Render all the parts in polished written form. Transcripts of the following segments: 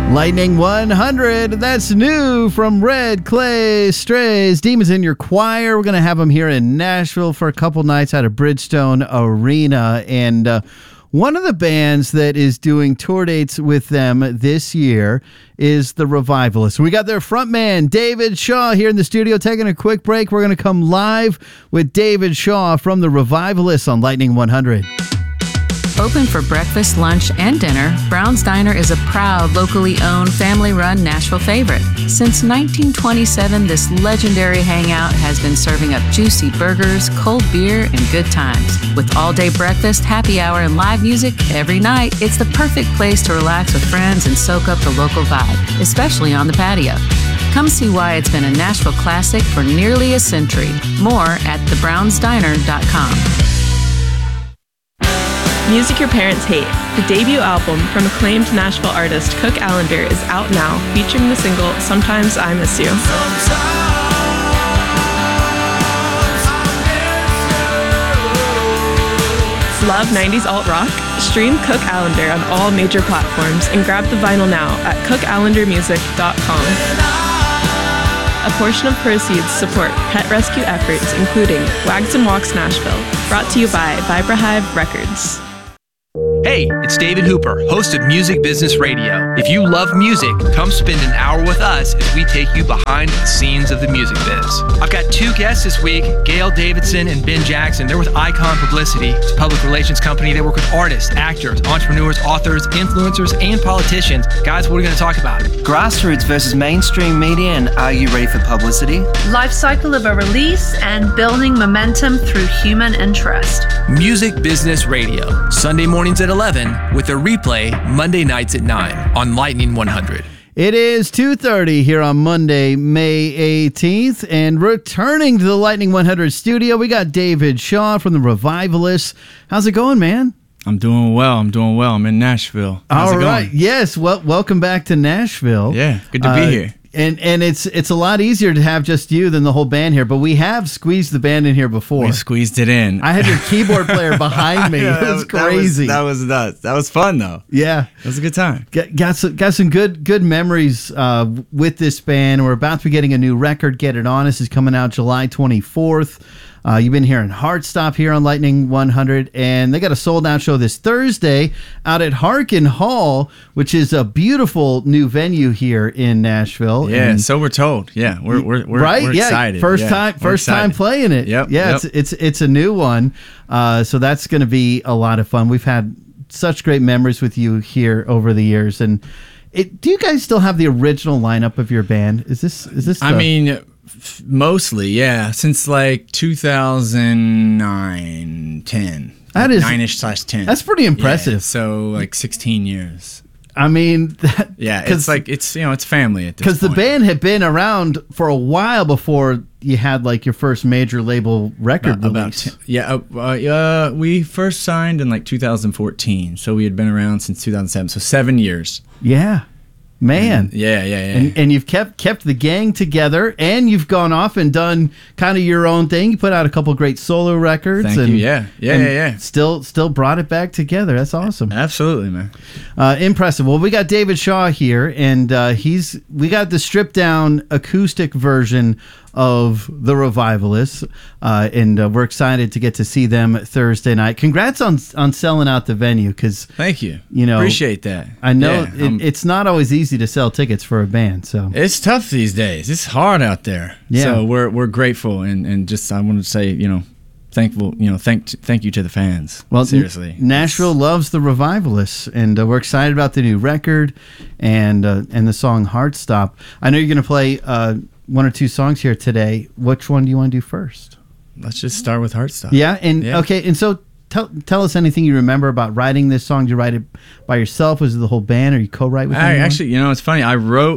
Lightning 100, that's new from Red Clay Strays. Demons in Your Choir. We're going to have them here in Nashville for a couple nights at a Bridgestone Arena. And one of the bands that is doing tour dates with them this year is the Revivalists. We got their frontman, David Shaw, here in the studio. Taking a quick break. We're going to come live with David Shaw from the Revivalists on Lightning 100. Open for breakfast, lunch, and dinner, Brown's Diner is a proud, locally owned, family-run Nashville favorite. Since 1927, this legendary hangout has been serving up juicy burgers, cold beer, and good times. With all-day breakfast, happy hour, and live music every night, it's the perfect place to relax with friends and soak up the local vibe, especially on the patio. Come see why it's been a Nashville classic for nearly a century. More at thebrownsdiner.com. Music Your Parents Hate, the debut album from acclaimed Nashville artist Cook Allender, is out now, featuring the single Sometimes I Miss You. Love 90s alt rock? Stream Cook Allender on all major platforms and grab the vinyl now at cookallendermusic.com. A portion of proceeds support pet rescue efforts, including Wags and Walks Nashville, brought to you by Vibrahive Records. Hey, it's David Hooper, host of Music Business Radio. If you love music, come spend an hour with us as we take you behind the scenes of the music biz. I've got two guests this week, Gail Davidson and Ben Jackson. They're with Icon Publicity. It's a public relations company. They work with artists, actors, entrepreneurs, authors, influencers, and politicians. Guys, what are we going to talk about? Grassroots versus mainstream media, and are you ready for publicity? Life cycle of a release and building momentum through human interest. Music Business Radio, Sunday mornings at 11 with a replay Monday nights at 9 on Lightning 100. It is 2:30 here on Monday, May 18th, and returning to the Lightning 100 studio, we got David Shaw from the Revivalists. How's it going, man? I'm doing well. I'm in Nashville. How's it going? Yes. Well, welcome back to Nashville. Yeah, good to be here. And it's a lot easier to have just you than the whole band here, but we have squeezed the band in here before. We squeezed it in. I had your keyboard player behind me. It was crazy. That was nuts. That was fun though. Yeah, it was a good time. Got some good memories with this band. We're about to be getting a new record. Get It Honest is coming out July 24th. You've been hearing Heartstop here on Lightning 100, and they got a sold-out show this Thursday out at Harkin Hall, which is a beautiful new venue here in Nashville. Yeah, and so we're told. Yeah, we're right. We're excited. First time playing it. Yep. Yeah, it's a new one, so that's going to be a lot of fun. We've had such great memories with you here over the years, and do you guys still have the original lineup of your band? Is this? I mean. Mostly, yeah. Since like 2009, 10. That is 9-ish/10. That's pretty impressive. Yeah, so like 16 years. I mean, it's like it's family at this point. Because the band had been around for a while before you had like your first major label record release. We first signed in like 2014, so we had been around since 2007, so 7 years. Yeah. Man. Yeah. And you've kept the gang together, and you've gone off and done kind of your own thing. You put out a couple great solo records. Thank you. Yeah. Still brought it back together. That's awesome. Absolutely, man. Impressive. Well, we got David Shaw here, and we got the stripped down acoustic version of the Revivalists, and we're excited to get to see them Thursday night. Congrats on selling out the venue, because thank you. Appreciate that. I know it's not always easy to sell tickets for a band, so it's tough these days. It's hard out there. Yeah. So we're grateful, and just I want to say thankful. Thank you to the fans. Well, seriously, Nashville loves the Revivalists, and we're excited about the new record and the song Heartstop. I know you're going to play one or two songs here today. Which one do you want to do first? Let's just start with Heartstop. Yeah, okay, and so tell us anything you remember about writing this song. Did you write it by yourself? Was it the whole band, or you co-write with anyone? Actually, it's funny. I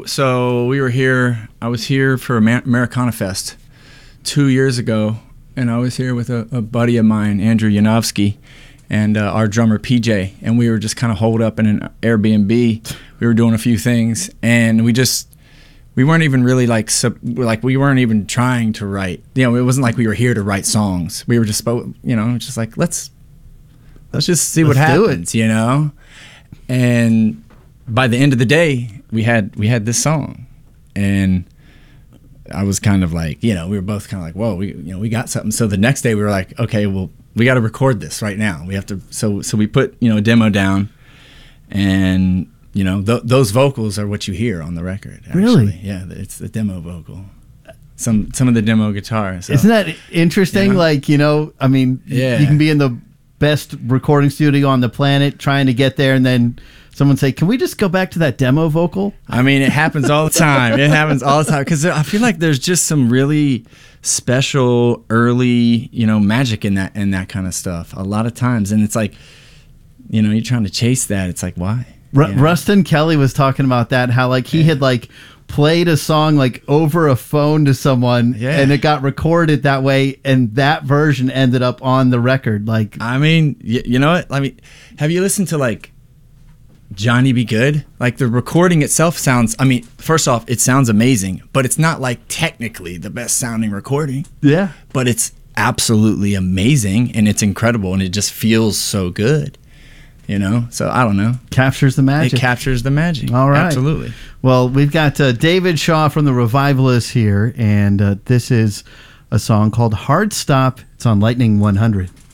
was here for Americana Fest 2 years ago, and I was here with a buddy of mine, Andrew Yanofsky, and our drummer PJ, and we were just kind of holed up in an Airbnb. We were doing a few things, and we weren't even really we weren't even trying to write. It wasn't like we were here to write songs. We were just just like let's just see what happens, And by the end of the day, we had this song, and I was kind of like, we were both kind of like, whoa, we got something. So the next day we were like, okay, well, we got to record this right now. We have to. So we put a demo down, and those vocals are what you hear on the record. Actually. Really? Yeah, it's the demo vocal. Some of the demo guitar. So. Isn't that interesting? Like, I mean, Yeah. you can be in the best recording studio on the planet trying to get there, and then someone say, can we just go back to that demo vocal? I mean, it happens all the time. It happens all the time because I feel like there's just some really special early, magic in that kind of stuff a lot of times. And it's like, you're trying to chase that. It's like, why? Rustin Kelly was talking about that, how like he had like played a song like over a phone to someone, and it got recorded that way, and that version ended up on the record. Like, I mean, you know what? I mean, have you listened to like Johnny Be Good? Like the recording itself sounds, I mean, first off, it sounds amazing, but it's not like technically the best sounding recording. Yeah. But it's absolutely amazing, and it's incredible, and it just feels so good. So I don't know. Captures the magic. It captures the magic. All right. Absolutely. Well, we've got David Shaw from the Revivalists here, and this is a song called Hard Stop. It's on Lightning 100.